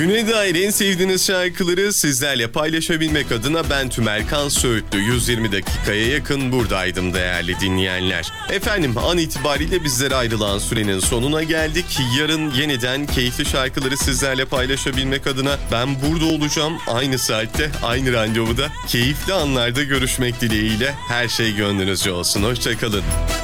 Güne dair en sevdiğiniz şarkıları sizlerle paylaşabilmek adına ben Tümerkan Söğütlü 120 dakikaya yakın buradaydım değerli dinleyenler. Efendim an itibariyle bizlere ayrılan sürenin sonuna geldik. Yarın yeniden keyifli şarkıları sizlerle paylaşabilmek adına ben burada olacağım. Aynı saatte, aynı randevuda keyifli anlarda görüşmek dileğiyle her şey gönlünüzce olsun. Hoşça kalın.